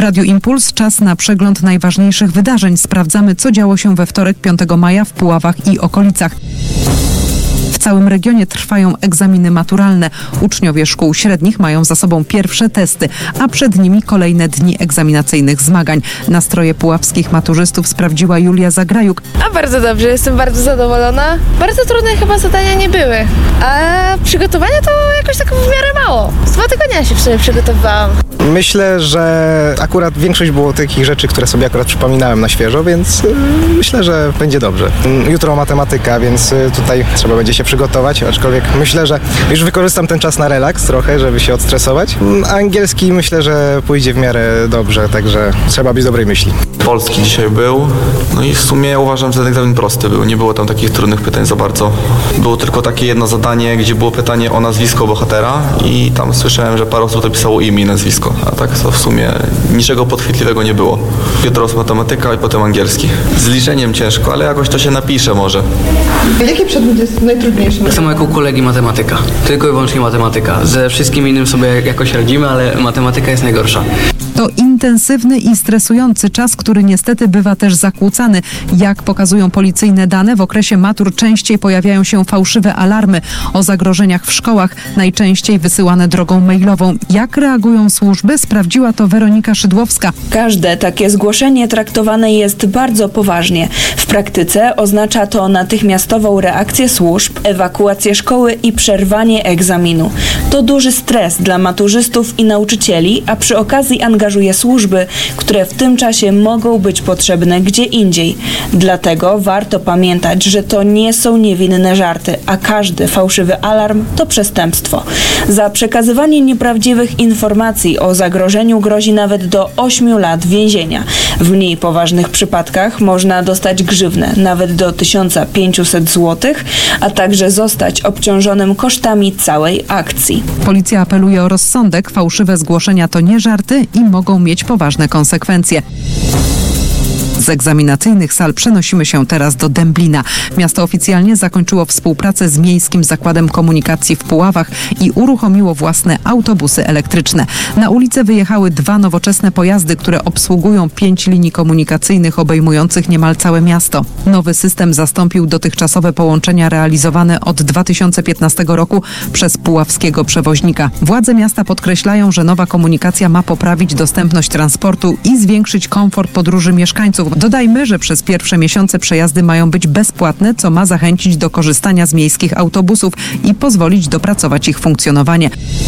Radiu Impuls czas na przegląd najważniejszych wydarzeń. Sprawdzamy, co działo się we wtorek 5 maja w Puławach i okolicach. W całym regionie trwają egzaminy maturalne. Uczniowie szkół średnich mają za sobą pierwsze testy, a przed nimi kolejne dni egzaminacyjnych zmagań. Nastroje puławskich maturzystów sprawdziła Julia Zagrajuk. Bardzo dobrze, jestem bardzo zadowolona. Bardzo trudne chyba zadania nie były, a przygotowania to jakoś tak w miarę mało. 2 tygodnie się w sumie przygotowywałam. Myślę, że akurat większość było takich rzeczy, które sobie akurat przypominałem na świeżo, więc myślę, że będzie dobrze. Jutro matematyka, więc tutaj trzeba będzie się przygotować, aczkolwiek myślę, że już wykorzystam ten czas na relaks trochę, żeby się odstresować. A angielski myślę, że pójdzie w miarę dobrze, także trzeba być dobrej myśli. Polski dzisiaj był, no i w sumie uważam, że ten egzamin prosty był. Nie było tam takich trudnych pytań za bardzo. Było tylko takie jedno zadanie, gdzie było pytanie o nazwisko bohatera i tam słyszałem, że parę osób napisało imię i nazwisko, a tak to w sumie niczego podchwytliwego nie było. Jutro jest matematyka i potem angielski. Z liczeniem ciężko, ale jakoś to się napisze może. Jaki przedmiot jest najtrudniejszy? Tak samo jak u kolegi matematyka. Tylko i wyłącznie matematyka. Ze wszystkim innym sobie jakoś radzimy, ale matematyka jest najgorsza. To intensywny i stresujący czas, który niestety bywa też zakłócany. Jak pokazują policyjne dane, w okresie matur częściej pojawiają się fałszywe alarmy o zagrożeniach w szkołach, najczęściej wysyłane drogą mailową. Jak reagują służby? Sprawdziła to Weronika Szydłowska. Każde takie zgłoszenie traktowane jest bardzo poważnie. W praktyce oznacza to natychmiastową reakcję służb, ewakuację szkoły i przerwanie egzaminu. To duży stres dla maturzystów i nauczycieli, a przy okazji angażuje służby, które w tym czasie mogą być potrzebne gdzie indziej. Dlatego warto pamiętać, że to nie są niewinne żarty, a każdy fałszywy alarm to przestępstwo. Za przekazywanie nieprawdziwych informacji o zagrożeniu grozi nawet do 8 lat więzienia. W mniej poważnych przypadkach można dostać grzywnę nawet do 1500 zł, a także zostać obciążonym kosztami całej akcji. Policja apeluje o rozsądek. Fałszywe zgłoszenia to nie żarty i mogą mieć poważne konsekwencje. Z egzaminacyjnych sal przenosimy się teraz do Dęblina. Miasto oficjalnie zakończyło współpracę z Miejskim Zakładem Komunikacji w Puławach i uruchomiło własne autobusy elektryczne. Na ulicę wyjechały 2 nowoczesne pojazdy, które obsługują 5 linii komunikacyjnych obejmujących niemal całe miasto. Nowy system zastąpił dotychczasowe połączenia realizowane od 2015 roku przez puławskiego przewoźnika. Władze miasta podkreślają, że nowa komunikacja ma poprawić dostępność transportu i zwiększyć komfort podróży mieszkańców. Dodajmy, że przez pierwsze miesiące przejazdy mają być bezpłatne, co ma zachęcić do korzystania z miejskich autobusów i pozwolić dopracować ich funkcjonowanie.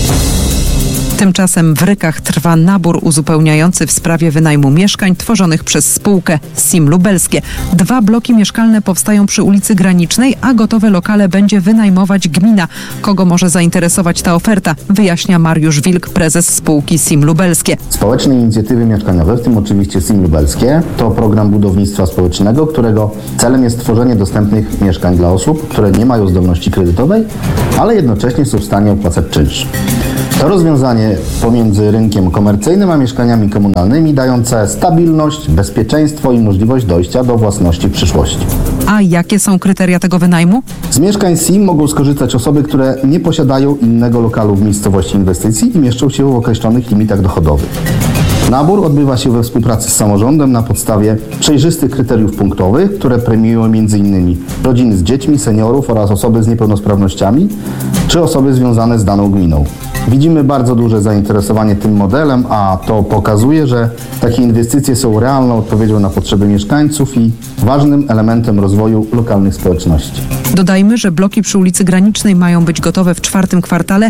Tymczasem w Rykach trwa nabór uzupełniający w sprawie wynajmu mieszkań tworzonych przez spółkę SIM Lubelskie. 2 bloki mieszkalne powstają przy ulicy Granicznej, a gotowe lokale będzie wynajmować gmina. Kogo może zainteresować ta oferta? Wyjaśnia Mariusz Wilk, prezes spółki SIM Lubelskie. Społeczne inicjatywy mieszkaniowe, w tym oczywiście SIM Lubelskie, to program budownictwa społecznego, którego celem jest tworzenie dostępnych mieszkań dla osób, które nie mają zdolności kredytowej, ale jednocześnie są w stanie opłacać czynsz. To rozwiązanie pomiędzy rynkiem komercyjnym a mieszkaniami komunalnymi dające stabilność, bezpieczeństwo i możliwość dojścia do własności w przyszłości. A jakie są kryteria tego wynajmu? Z mieszkań SIM mogą skorzystać osoby, które nie posiadają innego lokalu w miejscowości inwestycji i mieszczą się w określonych limitach dochodowych. Nabór odbywa się we współpracy z samorządem na podstawie przejrzystych kryteriów punktowych, które premiują m.in. rodziny z dziećmi, seniorów oraz osoby z niepełnosprawnościami czy osoby związane z daną gminą. Widzimy bardzo duże zainteresowanie tym modelem, a to pokazuje, że takie inwestycje są realną odpowiedzią na potrzeby mieszkańców i ważnym elementem rozwoju lokalnych społeczności. Dodajmy, że bloki przy ulicy Granicznej mają być gotowe w 4. kwartale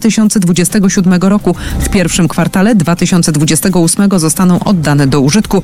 2027 roku. W 1. kwartale 2028 zostaną oddane do użytku.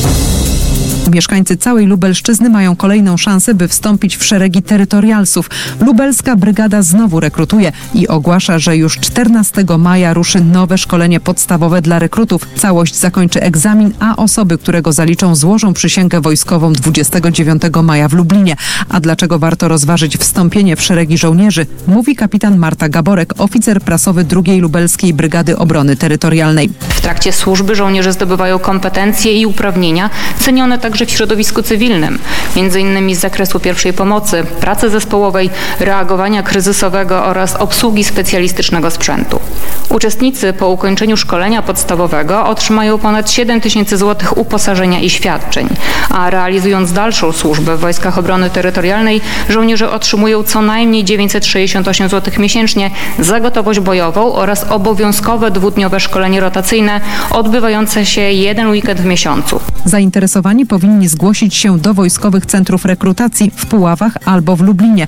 Mieszkańcy całej Lubelszczyzny mają kolejną szansę, by wstąpić w szeregi terytorialsów. Lubelska Brygada znowu rekrutuje i ogłasza, że już 14 maja ruszy nowe szkolenie podstawowe dla rekrutów. Całość zakończy egzamin, a osoby, które go zaliczą, złożą przysięgę wojskową 29 maja w Lublinie. A dlaczego warto rozważyć wstąpienie w szeregi żołnierzy? Mówi kapitan Marta Gaborek, oficer prasowy 2. Lubelskiej Brygady Obrony Terytorialnej. W trakcie służby żołnierze zdobywają kompetencje i uprawnienia cenione także także w środowisku cywilnym, m.in. z zakresu pierwszej pomocy, pracy zespołowej, reagowania kryzysowego oraz obsługi specjalistycznego sprzętu. Uczestnicy po ukończeniu szkolenia podstawowego otrzymają ponad 7 000 zł uposażenia i świadczeń, a realizując dalszą służbę w Wojskach Obrony Terytorialnej, żołnierze otrzymują co najmniej 968 zł miesięcznie za gotowość bojową oraz obowiązkowe 2-dniowe szkolenie rotacyjne odbywające się 1 weekend w miesiącu. Zainteresowani powinni zgłosić się do wojskowych centrów rekrutacji w Puławach albo w Lublinie.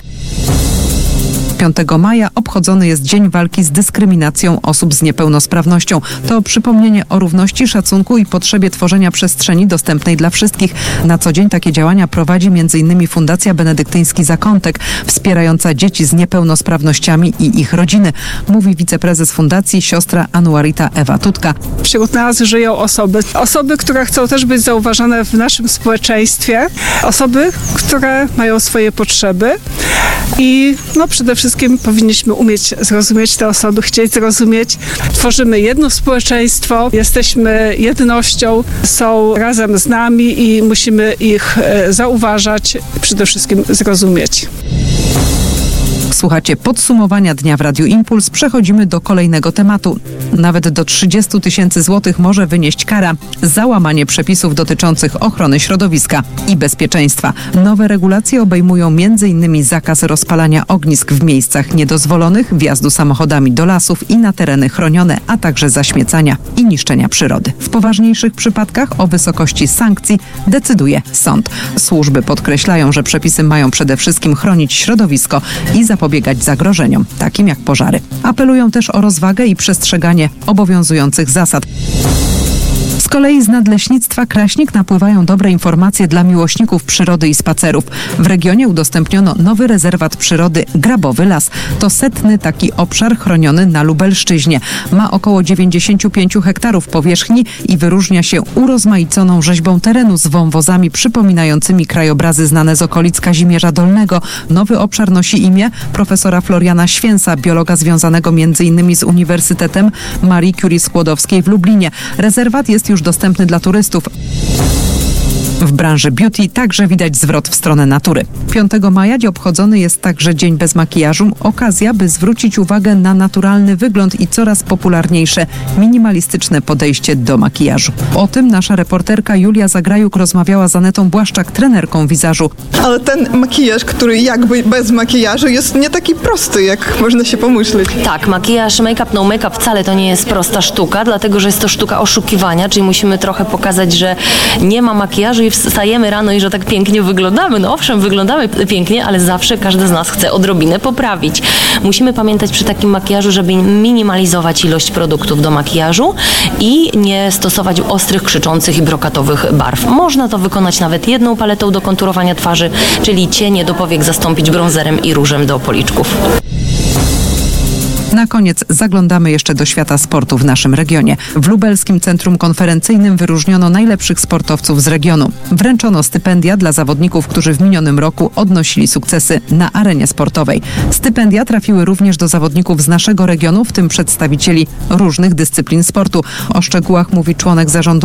5 maja obchodzony jest Dzień Walki z Dyskryminacją Osób z Niepełnosprawnością. To przypomnienie o równości, szacunku i potrzebie tworzenia przestrzeni dostępnej dla wszystkich. Na co dzień takie działania prowadzi m.in. Fundacja Benedyktyński Zakątek, wspierająca dzieci z niepełnosprawnościami i ich rodziny, mówi wiceprezes fundacji siostra Anuarita Ewa Tutka. Wśród nas żyją osoby, które chcą też być zauważone w naszym społeczeństwie, osoby, które mają swoje potrzeby i przede wszystkim powinniśmy umieć zrozumieć te osoby, chcieć zrozumieć. Tworzymy jedno społeczeństwo, jesteśmy jednością, są razem z nami i musimy ich zauważać, przede wszystkim zrozumieć. Słuchacie podsumowania dnia w Radiu Impuls. Przechodzimy do kolejnego tematu. Nawet do 30 000 złotych może wynieść kara za łamanie przepisów dotyczących ochrony środowiska i bezpieczeństwa. Nowe regulacje obejmują m.in. zakaz rozpalania ognisk w miejscach niedozwolonych, wjazdu samochodami do lasów i na tereny chronione, a także zaśmiecania i niszczenia przyrody. W poważniejszych przypadkach o wysokości sankcji decyduje sąd. Służby podkreślają, że przepisy mają przede wszystkim chronić środowisko i zapobiegać zagrożeniom, takim jak pożary. Apelują też o rozwagę i przestrzeganie obowiązujących zasad. Z kolei z Nadleśnictwa Kraśnik napływają dobre informacje dla miłośników przyrody i spacerów. W regionie udostępniono nowy rezerwat przyrody Grabowy Las. To 100. taki obszar chroniony na Lubelszczyźnie. Ma około 95 hektarów powierzchni i wyróżnia się urozmaiconą rzeźbą terenu z wąwozami przypominającymi krajobrazy znane z okolic Kazimierza Dolnego. Nowy obszar nosi imię profesora Floriana Święsa, biologa związanego m.in. z Uniwersytetem Marii Curie Skłodowskiej w Lublinie. Rezerwat jest już dostępny dla turystów. W branży beauty także widać zwrot w stronę natury. 5 maja obchodzony jest także Dzień bez makijażu. Okazja, by zwrócić uwagę na naturalny wygląd i coraz popularniejsze minimalistyczne podejście do makijażu. O tym nasza reporterka Julia Zagrajuk rozmawiała z Anetą Błaszczak, trenerką wizażu. Ale ten makijaż, który jakby bez makijażu jest nie taki prosty, jak można się pomyśleć. Tak, makijaż, make-up, no make-up wcale to nie jest prosta sztuka, dlatego że jest to sztuka oszukiwania, czyli musimy trochę pokazać, że nie ma makijażu i wstajemy rano i że tak pięknie wyglądamy. No owszem, wyglądamy pięknie, ale zawsze każdy z nas chce odrobinę poprawić. Musimy pamiętać przy takim makijażu, żeby minimalizować ilość produktów do makijażu i nie stosować ostrych, krzyczących i brokatowych barw. Można to wykonać nawet jedną paletą do konturowania twarzy, czyli cienie do powiek zastąpić brązerem i różem do policzków. Na koniec zaglądamy jeszcze do świata sportu w naszym regionie. W Lubelskim Centrum Konferencyjnym wyróżniono najlepszych sportowców z regionu. Wręczono stypendia dla zawodników, którzy w minionym roku odnosili sukcesy na arenie sportowej. Stypendia trafiły również do zawodników z naszego regionu, w tym przedstawicieli różnych dyscyplin sportu. O szczegółach mówi członek zarządu